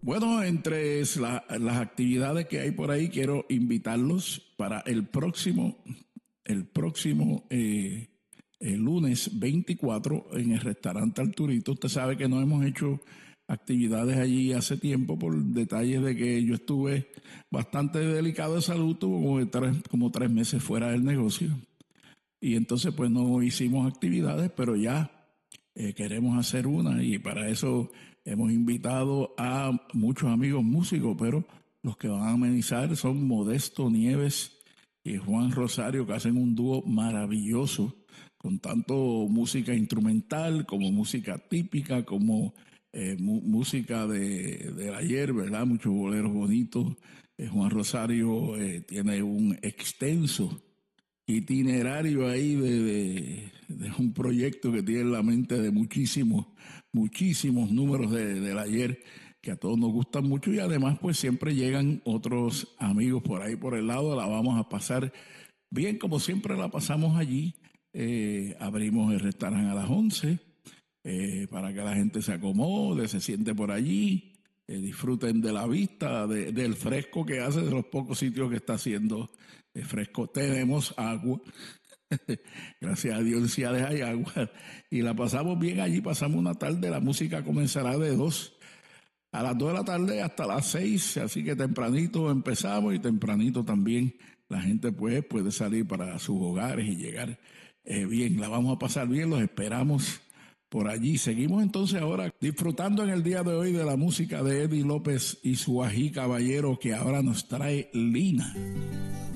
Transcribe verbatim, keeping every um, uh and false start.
Bueno, entre la- las actividades que hay por ahí, quiero invitarlos para el próximo, el próximo eh, el lunes veinticuatro en el restaurante Arturito. Usted sabe que no hemos hecho actividades allí hace tiempo por detalles de que yo estuve bastante delicado de salud, tuve como tres, como tres meses fuera del negocio. Y entonces pues no hicimos actividades, pero ya eh, queremos hacer una y para eso hemos invitado a muchos amigos músicos, pero los que van a amenizar son Modesto Nieves y Juan Rosario, que hacen un dúo maravilloso con tanto música instrumental como música típica, como eh, mu- música de, del ayer, ¿verdad? Muchos boleros bonitos. Eh, Juan Rosario eh, tiene un extenso itinerario ahí de, de, de un proyecto que tiene en la mente de muchísimos, muchísimos números de, del ayer que a todos nos gustan mucho y además pues siempre llegan otros amigos por ahí por el lado, la vamos a pasar bien como siempre la pasamos allí. Eh, abrimos el restaurante a las once eh, para que la gente se acomode, se siente por allí, eh, disfruten de la vista, de, del fresco que hace, de los pocos sitios que está haciendo eh, fresco. Tenemos agua, gracias a Dios sí hay agua, y la pasamos bien allí, pasamos una tarde, la música comenzará de dos a las dos de la tarde hasta las seis, así que tempranito empezamos y tempranito también la gente pues puede salir para sus hogares y llegar eh, bien, la vamos a pasar bien, los esperamos por allí. Seguimos entonces ahora disfrutando en el día de hoy de la música de Eddie López y su ají caballero que ahora nos trae Lina.